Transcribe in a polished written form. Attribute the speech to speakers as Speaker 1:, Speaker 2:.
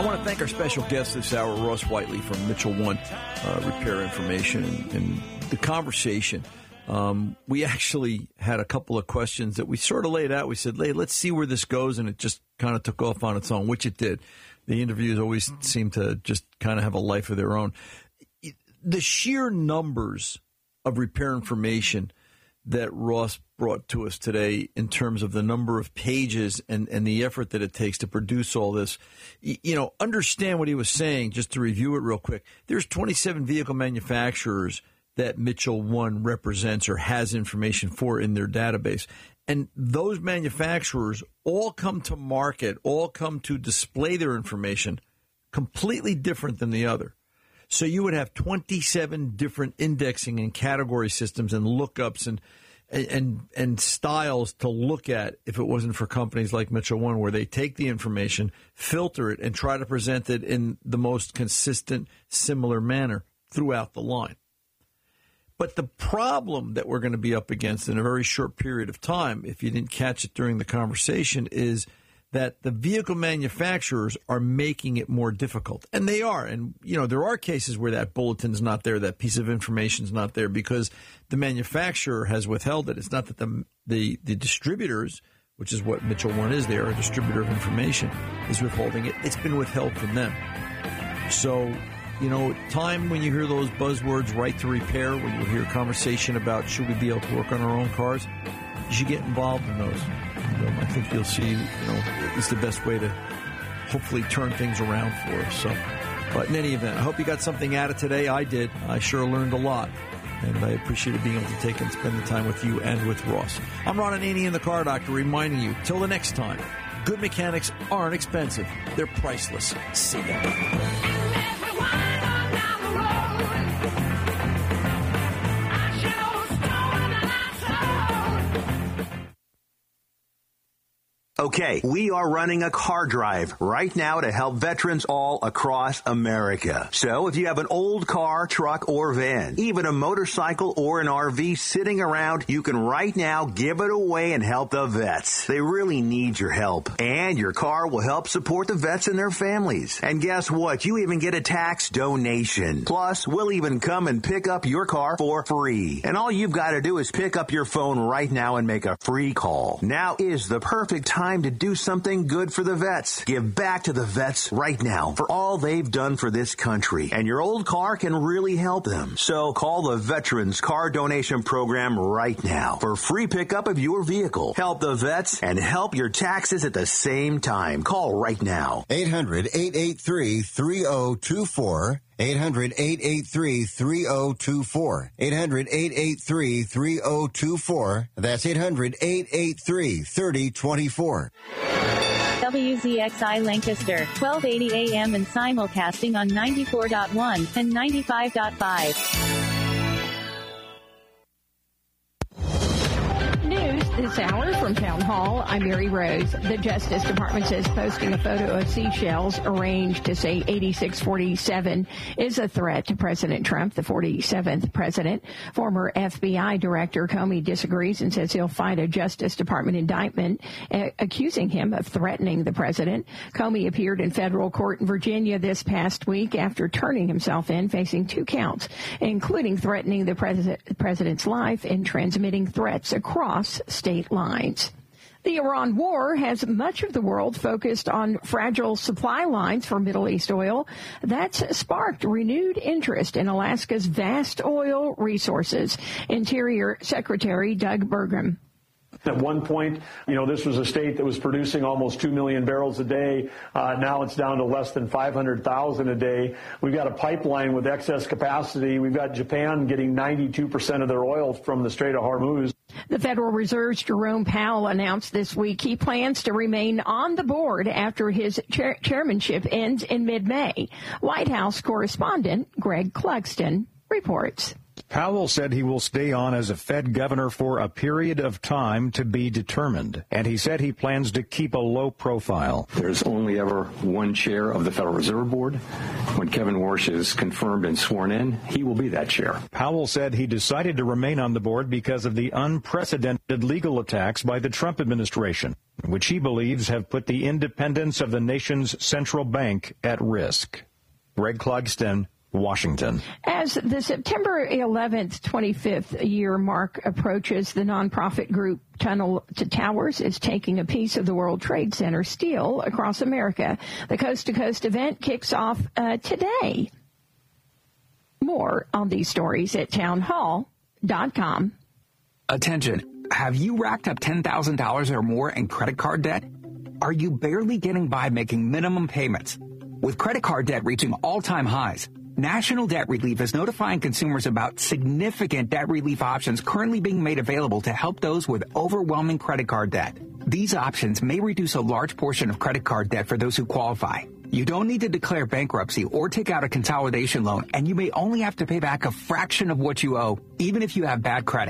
Speaker 1: I want to thank our special guest this hour, Ross Whiteley from Mitchell One Repair Information, and the conversation. We actually had a couple of questions that we sort of laid out. We said, hey, let's see where this goes, and it just kind of took off on its own, which it did. The interviews always seem to just kind of have a life of their own. The sheer numbers of repair information that Ross brought to us today in terms of the number of pages and the effort that it takes to produce all this, understand what he was saying, just to review it real quick. There's 27 vehicle manufacturers that Mitchell One represents or has information for in their database. And those manufacturers all come to market, all come to display their information completely different than the other. So you would have 27 different indexing and category systems and lookups and styles to look at if it wasn't for companies like Mitchell One, where they take the information, filter it, and try to present it in the most consistent, similar manner throughout the line. But the problem that we're going to be up against in a very short period of time, if you didn't catch it during the conversation, is that the vehicle manufacturers are making it more difficult. And they are. And, there are cases where that bulletin's not there, that piece of information's not there because the manufacturer has withheld it. It's not that the distributors, which is what Mitchell One is, they are a distributor of information, is withholding it. It's been withheld from them. So, time when you hear those buzzwords, right to repair, when you hear conversation about should we be able to work on our own cars, you should get involved in those. I think you'll see, it's the best way to hopefully turn things around for us. So, but in any event, I hope you got something out of today. I did. I sure learned a lot. And I appreciated being able to take and spend the time with you and with Ross. I'm Ron Ananian, the Car Doctor, reminding you, till the next time, good mechanics aren't expensive. They're priceless. See ya.
Speaker 2: Okay, we are running a car drive right now to help veterans all across America. So if you have an old car, truck, or van, even a motorcycle or an RV sitting around, you can right now give it away and help the vets. They really need your help. And your car will help support the vets and their families. And guess what? You even get a tax donation. Plus, we'll even come and pick up your car for free. And all you've got to do is pick up your phone right now and make a free call. Now is the perfect time to do something good for the vets. Give back to the vets right now for all they've done for this country. And your old car can really help them. So call the Veterans Car Donation Program right now for free pickup of your vehicle. Help the vets and help your taxes at the same time. Call right now.
Speaker 3: 800-883-3024. 800-883-3024. 800-883-3024. That's 800-883-3024.
Speaker 4: WZXI Lancaster, 1280 AM and simulcasting on 94.1 and 95.5.
Speaker 5: This hour from Town Hall, I'm Mary Rose. The Justice Department says posting a photo of seashells arranged to say 8647 is a threat to President Trump, the 47th president. Former FBI Director Comey disagrees and says he'll fight a Justice Department indictment accusing him of threatening the president. Comey appeared in federal court in Virginia this past week after turning himself in, facing 2 counts, including threatening the president's life and transmitting threats across state lines. The Iran war has much of the world focused on fragile supply lines for Middle East oil. That's sparked renewed interest in Alaska's vast oil resources. Interior Secretary Doug Burgum.
Speaker 6: At one point, this was a state that was producing almost 2 million barrels a day. Now it's down to less than 500,000 a day. We've got a pipeline with excess capacity. We've got Japan getting 92% of their oil from the Strait of Hormuz.
Speaker 5: The Federal Reserve's Jerome Powell announced this week he plans to remain on the board after his chairmanship ends in mid-May. White House correspondent Greg Clugston reports.
Speaker 7: Powell said he will stay on as a Fed governor for a period of time to be determined, and he said he plans to keep a low profile.
Speaker 8: There's only ever one chair of the Federal Reserve Board. When Kevin Warsh is confirmed and sworn in, he will be that chair.
Speaker 7: Powell said he decided to remain on the board because of the unprecedented legal attacks by the Trump administration, which he believes have put the independence of the nation's central bank at risk. Greg Clugston, Washington.
Speaker 5: As the September 11th, 25th year mark approaches, the nonprofit group Tunnel to Towers is taking a piece of the World Trade Center steel across America. The Coast to Coast event kicks off today. More on these stories at townhall.com.
Speaker 9: Attention. Have you racked up $10,000 or more in credit card debt? Are you barely getting by making minimum payments? With credit card debt reaching all-time highs, National Debt Relief is notifying consumers about significant debt relief options currently being made available to help those with overwhelming credit card debt. These options may reduce a large portion of credit card debt for those who qualify. You don't need to declare bankruptcy or take out a consolidation loan, and you may only have to pay back a fraction of what you owe, even if you have bad credit.